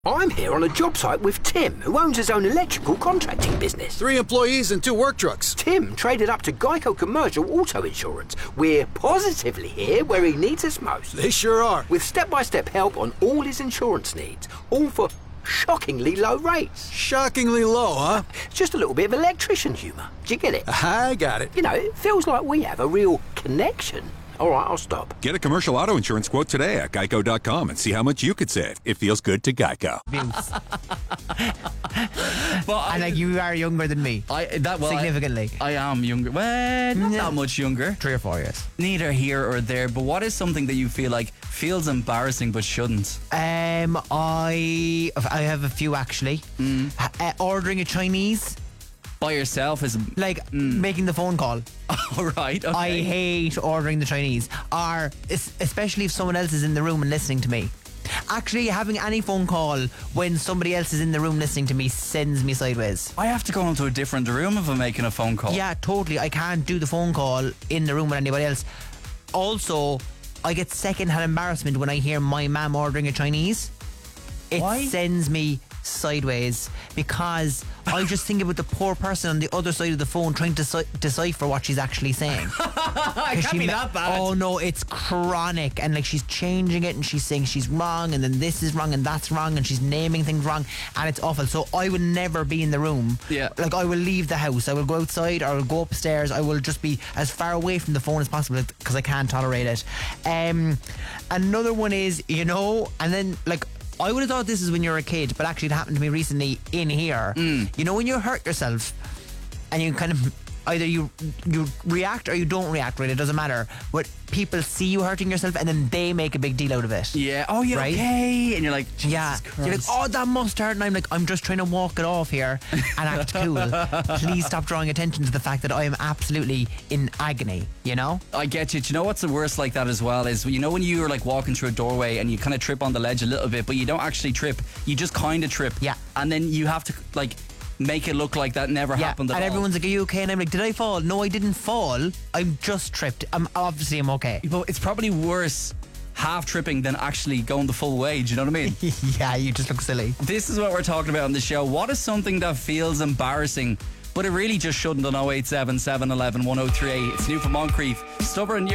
I'm here on a job site with Tim, who owns his own electrical contracting business. 3 employees and 2 work trucks. Tim traded up to Geico Commercial Auto Insurance. We're positively here where he needs us most. They sure are. With step-by-step help on all his insurance needs, all for shockingly low rates. Shockingly low, huh? Just a little bit of electrician humour. Do you get it? I got it. You know, it feels like we have a real connection. All right, I'll stop. Get a commercial auto insurance quote today at geico.com and see how much you could save. It feels good to Geico. And like, you are younger than me. Significantly. I am younger. Well, not that much younger. 3 or 4 years. Neither here or there. But what is something that you feel like feels embarrassing but shouldn't? I have a few actually. Ordering a Chinese. By yourself is Like making the phone call. all right. Okay. I hate ordering the Chinese. Or especially if someone else is in the room and listening to me. Actually, having any phone call when somebody else is in the room listening to me sends me sideways. I have to go into a different room if I'm making a phone call. Yeah, totally. I can't do the phone call in the room with anybody else. Also, I get second-hand embarrassment when I hear my mum ordering a Chinese. It Why? sends me sideways because I just think about the poor person on the other side of the phone trying to decipher what she's actually saying. It can't be that bad. Oh no, it's chronic, and like she's changing it and she's saying she's wrong and then this is wrong and that's wrong and she's naming things wrong and it's awful. So I would never be in the room. Yeah. Like, I will leave the house, I will go outside or I will go upstairs. I will just be as far away from the phone as possible because I can't tolerate it. Another one is, you know, and then like, I would have thought this is when you're a kid, but actually it happened to me recently in here. You know, when you hurt yourself and you kind of either you react or you don't react, right? It doesn't matter. But people see you hurting yourself and then they make a big deal out of it. Yeah. Oh, you're Right? okay. And you're like, Jesus Yeah, Christ. you're like, oh, that must hurt, and I'm like, I'm just trying to walk it off here and act cool. Please stop drawing attention to the fact that I am absolutely in agony, you know? I get you. Do you know what's the worst like that as well is, you know, when you're like walking through a doorway and you kind of trip on the ledge a little bit, but you don't actually trip, you just kind of trip. Yeah. And then you have to like make it look like that never happened at and all. everyone's like, are you okay? And I'm like, did I fall? No, I didn't fall. I'm just tripped. I'm okay. But it's probably worse half tripping than actually going the full way. Do you know what I mean? Yeah, you just look silly. This is what we're talking about on the show. What is something that feels embarrassing, but it really just shouldn't, on 087 711 1038? It's new from Moncrief. Stubborn.